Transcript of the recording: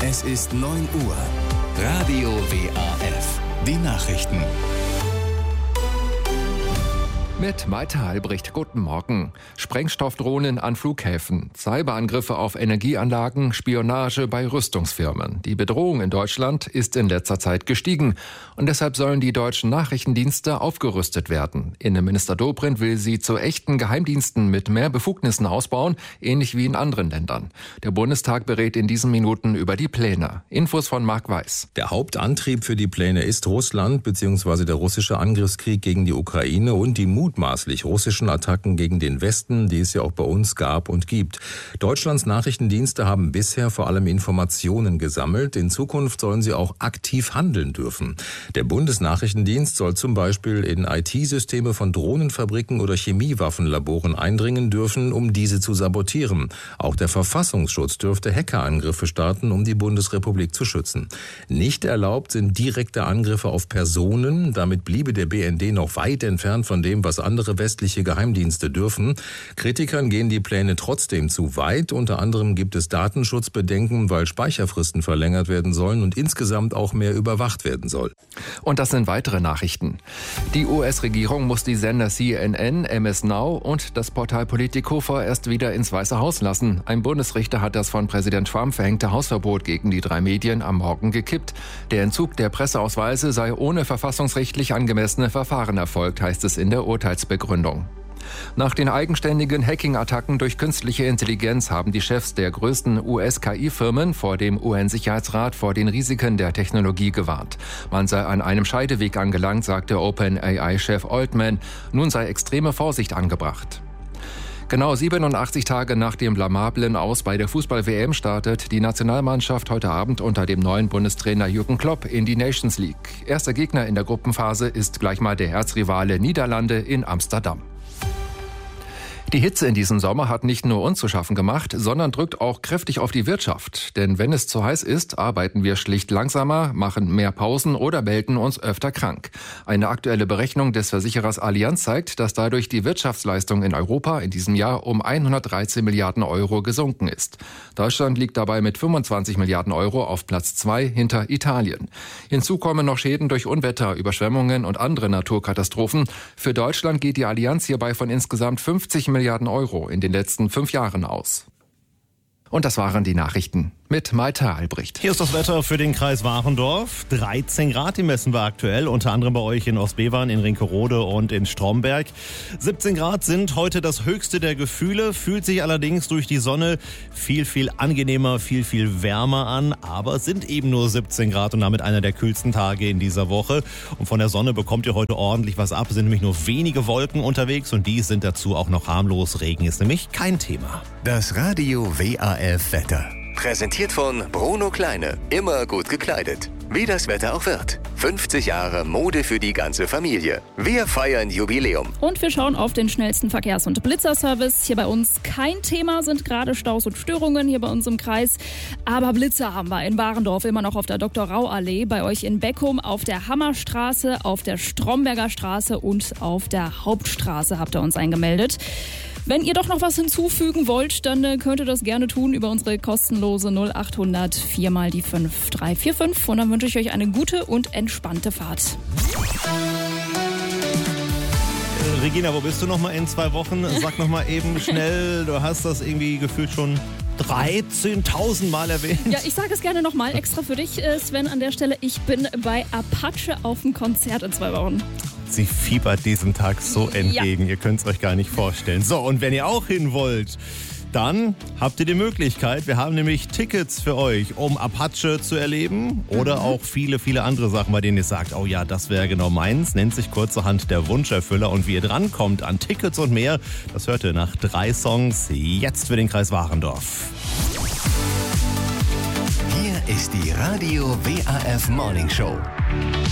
Es ist 9 Uhr. Radio WAF. Die Nachrichten. Mit Malte Albrecht, guten Morgen. Sprengstoffdrohnen an Flughäfen, Cyberangriffe auf Energieanlagen, Spionage bei Rüstungsfirmen. Die Bedrohung in Deutschland ist in letzter Zeit gestiegen und deshalb sollen die deutschen Nachrichtendienste aufgerüstet werden. Innenminister Dobrindt will sie zu echten Geheimdiensten mit mehr Befugnissen ausbauen, ähnlich wie in anderen Ländern. Der Bundestag berät in diesen Minuten über die Pläne. Infos von Marc Weiß. Der Hauptantrieb für die Pläne ist Russland bzw. der russische Angriffskrieg gegen die Ukraine und die mutmaßlich russischen Attacken gegen den Westen, die es ja auch bei uns gab und gibt. Deutschlands Nachrichtendienste haben bisher vor allem Informationen gesammelt. In Zukunft sollen sie auch aktiv handeln dürfen. Der Bundesnachrichtendienst soll zum Beispiel in IT-Systeme von Drohnenfabriken oder Chemiewaffenlaboren eindringen dürfen, um diese zu sabotieren. Auch der Verfassungsschutz dürfte Hackerangriffe starten, um die Bundesrepublik zu schützen. Nicht erlaubt sind direkte Angriffe auf Personen. Damit bliebe der BND noch weit entfernt von dem, was andere westliche Geheimdienste dürfen. Kritikern gehen die Pläne trotzdem zu weit. Unter anderem gibt es Datenschutzbedenken, weil Speicherfristen verlängert werden sollen und insgesamt auch mehr überwacht werden soll. Und das sind weitere Nachrichten. Die US-Regierung muss die Sender CNN, MS Now und das Portal Politico vorerst wieder ins Weiße Haus lassen. Ein Bundesrichter hat das von Präsident Trump verhängte Hausverbot gegen die 3 Medien am Morgen gekippt. Der Entzug der Presseausweise sei ohne verfassungsrechtlich angemessene Verfahren erfolgt, heißt es in der Urteilsbegründung. Nach den eigenständigen Hacking-Attacken durch künstliche Intelligenz haben die Chefs der größten US-KI-Firmen vor dem UN-Sicherheitsrat vor den Risiken der Technologie gewarnt. Man sei an einem Scheideweg angelangt, sagte OpenAI-Chef Altman. Nun sei extreme Vorsicht angebracht. Genau 87 Tage nach dem blamablen Aus bei der Fußball-WM startet die Nationalmannschaft heute Abend unter dem neuen Bundestrainer Jürgen Klopp in die Nations League. Erster Gegner in der Gruppenphase ist gleich mal der Erzrivale Niederlande in Amsterdam. Die Hitze in diesem Sommer hat nicht nur uns zu schaffen gemacht, sondern drückt auch kräftig auf die Wirtschaft. Denn wenn es zu heiß ist, arbeiten wir schlicht langsamer, machen mehr Pausen oder melden uns öfter krank. Eine aktuelle Berechnung des Versicherers Allianz zeigt, dass dadurch die Wirtschaftsleistung in Europa in diesem Jahr um 113 Milliarden Euro gesunken ist. Deutschland liegt dabei mit 25 Milliarden Euro auf Platz 2 hinter Italien. Hinzu kommen noch Schäden durch Unwetter, Überschwemmungen und andere Naturkatastrophen. Für Deutschland geht die Allianz hierbei von insgesamt 50 Milliarden Euro in den letzten 5 Jahren aus. Und das waren die Nachrichten mit Malte Albrecht. Hier ist das Wetter für den Kreis Warendorf. 13 Grad, die messen wir aktuell, unter anderem bei euch in Ostbevern, in Rinkerode und in Stromberg. 17 Grad sind heute das höchste der Gefühle, fühlt sich allerdings durch die Sonne viel, viel angenehmer, viel, viel wärmer an, aber es sind eben nur 17 Grad und damit einer der kühlsten Tage in dieser Woche. Und von der Sonne bekommt ihr heute ordentlich was ab, es sind nämlich nur wenige Wolken unterwegs und die sind dazu auch noch harmlos. Regen ist nämlich kein Thema. Das Radio WAF Wetter. Präsentiert von Bruno Kleine. Immer gut gekleidet. Wie das Wetter auch wird. 50 Jahre Mode für die ganze Familie. Wir feiern Jubiläum. Und wir schauen auf den schnellsten Verkehrs- und Blitzerservice. Hier bei uns kein Thema, sind gerade Staus und Störungen hier bei uns im Kreis. Aber Blitzer haben wir in Warendorf immer noch auf der Dr.-Rau-Allee. Bei euch in Beckum auf der Hammerstraße, auf der Stromberger Straße und auf der Hauptstraße habt ihr uns eingemeldet. Wenn ihr doch noch was hinzufügen wollt, dann könnt ihr das gerne tun über unsere kostenlose 0800 4 mal die 5345. Und dann wünsche ich euch eine gute und entspannte Fahrt. Regina, wo bist du noch mal in 2 Wochen? Sag noch mal eben schnell, du hast das irgendwie gefühlt schon 13.000 Mal erwähnt. Ja, ich sage es gerne nochmal extra für dich, Sven, an der Stelle. Ich bin bei Apache auf dem Konzert in 2 Wochen. Sie fiebert diesem Tag so entgegen, Ihr könnt es euch gar nicht vorstellen. So, und wenn ihr auch hin wollt, dann habt ihr die Möglichkeit. Wir haben nämlich Tickets für euch, um Apache zu erleben oder auch viele, viele andere Sachen, bei denen ihr sagt, oh ja, das wäre genau meins. Nennt sich kurzerhand der Wunscherfüller. Und wie ihr drankommt an Tickets und mehr, das hört ihr nach 3 Songs jetzt für den Kreis Warendorf. Hier ist die Radio WAF Morning Show.